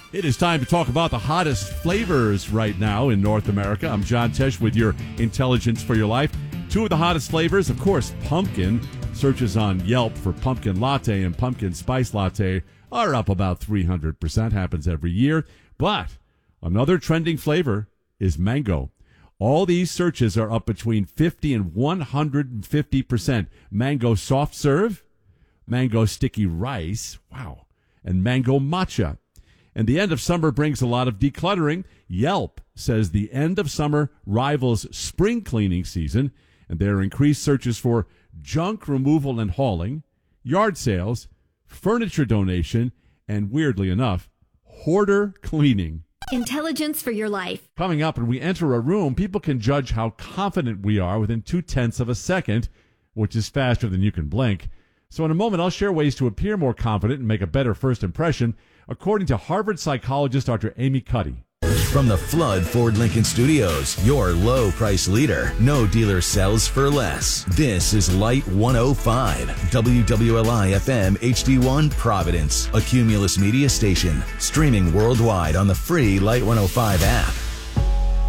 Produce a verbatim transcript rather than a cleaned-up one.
It is time to talk about the hottest flavors right now in North America. I'm John Tesh with your Intelligence for Your Life. Two of the hottest flavors, of course, pumpkin. Searches on Yelp for pumpkin latte and pumpkin spice latte are up about three hundred percent. Happens every year. But another trending flavor is mango. All these searches are up between fifty and one hundred fifty percent. Mango soft serve, mango sticky rice, wow, and mango matcha. And the end of summer brings a lot of decluttering. Yelp says the end of summer rivals spring cleaning season, and there are increased searches for junk removal and hauling, yard sales, furniture donation, and weirdly enough, hoarder cleaning. Intelligence for Your Life. Coming up, when we enter a room, people can judge how confident we are within two-tenths of a second, which is faster than you can blink. So in a moment, I'll share ways to appear more confident and make a better first impression, according to Harvard psychologist Doctor Amy Cuddy. From the Flood Ford Lincoln Studios, your low price leader. No dealer sells for less. This is Light one oh five, W W L I F M H D one Providence, a Cumulus media station, streaming worldwide on the free Light one oh five app.